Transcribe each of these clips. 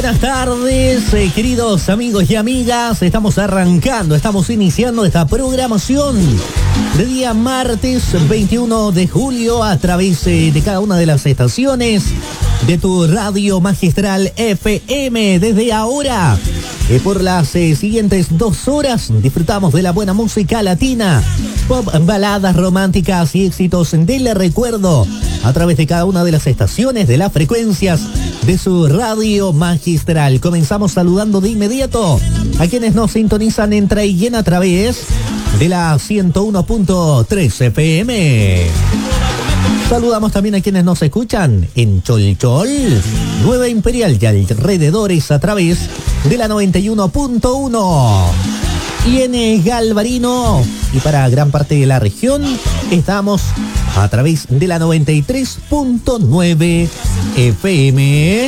buenas tardes, queridos amigos y amigas. Estamos iniciando esta programación de día martes 21 de julio a través de cada una de las estaciones de tu radio magistral FM. Desde ahora, por las siguientes 2 horas, disfrutamos de la buena música latina, pop, baladas románticas y éxitos del recuerdo a través de cada una de las estaciones de las frecuencias de su radio magistral. Comenzamos saludando de inmediato a quienes nos sintonizan en Traillén a través de la 101.3 FM. Saludamos también a quienes nos escuchan en Cholchol, Nueva Imperial y alrededores a través de la 91.1. Y en Galvarino y para gran parte de la región estamos a través de la 93.9 FM.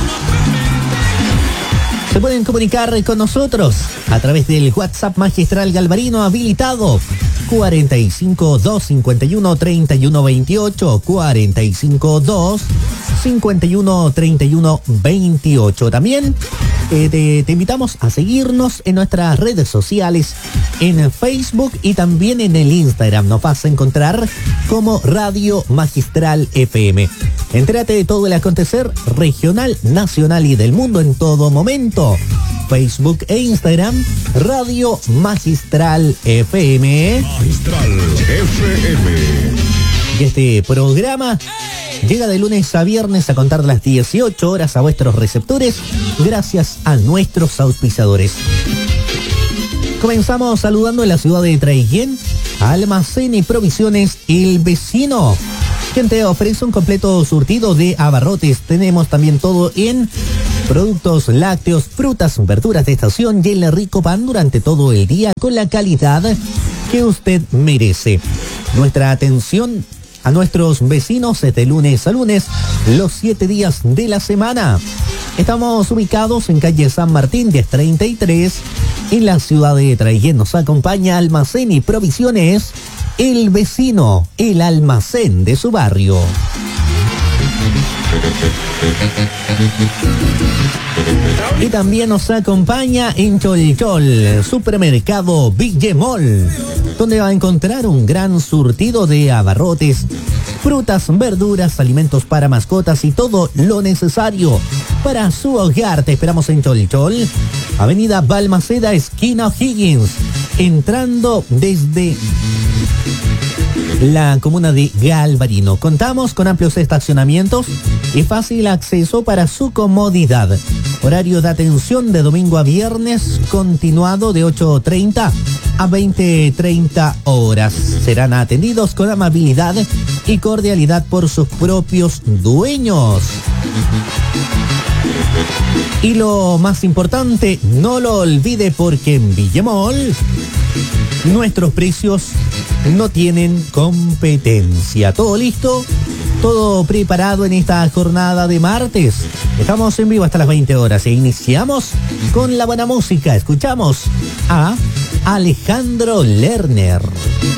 Se pueden comunicar con nosotros a través del WhatsApp Magistral Galvarino habilitado 45 251 31 28, 45 2 51 31 28. También te invitamos a seguirnos en nuestras redes sociales, en Facebook y también en el Instagram. Nos vas a encontrar como Radio Magistral FM. Entérate de todo el acontecer regional, nacional y del mundo en todo momento. Facebook e Instagram, Radio Magistral FM. Magistral FM. Y este programa llega de lunes a viernes a contar las 18 horas a vuestros receptores, gracias a nuestros auspiciadores. Comenzamos saludando en la ciudad de Traillén, Almacén y Provisiones El Vecino, quien te ofrece un completo surtido de abarrotes. Tenemos también todo en productos lácteos, frutas, verduras de estación y el rico pan durante todo el día con la calidad que usted merece. Nuestra atención a nuestros vecinos es de lunes a lunes, los 7 días de la semana. Estamos ubicados en calle San Martín 1033, en la ciudad de Traillén. Nos acompaña Almacén y Provisiones El Vecino, el almacén de su barrio. Y también nos acompaña en Cholchol, Supermercado Big Mall, donde va a encontrar un gran surtido de abarrotes, frutas, verduras, alimentos para mascotas y todo lo necesario para su hogar. Te esperamos en Cholchol, Avenida Balmaceda, esquina O'Higgins, entrando desde la comuna de Galvarino. Contamos con amplios estacionamientos y fácil acceso para su comodidad. Horario de atención de domingo a viernes continuado de 8:30 a 20:30 horas. Serán atendidos con amabilidad y cordialidad por sus propios dueños. Y lo más importante, no lo olvide, porque en Villamol nuestros precios no tienen competencia. ¿Todo listo? Todo preparado en esta jornada de martes. Estamos en vivo hasta las 20 horas e iniciamos con la buena música. Escuchamos a Alejandro Lerner.